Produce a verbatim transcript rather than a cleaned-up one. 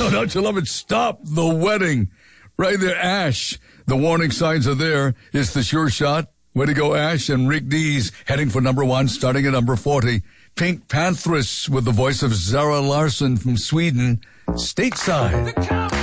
Oh, don't you love it? Stop the wedding. Right there, Ash. The warning signs are there. It's the sure shot. Way to go, Ash. And Rick Dees heading for number one, starting at number forty. Pink Panthers with the voice of Zara Larsson from Sweden. Stateside.